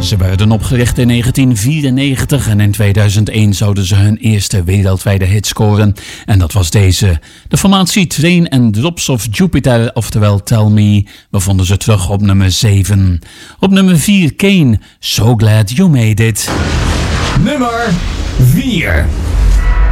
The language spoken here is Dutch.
Ze werden opgericht in 1994 en in 2001 zouden ze hun eerste wereldwijde hit scoren. En dat was deze. De formatie Train and Drops of Jupiter, oftewel Tell Me. We vonden ze terug op nummer 7. Op nummer 4 Kane, So Glad You Made It. Nummer 4.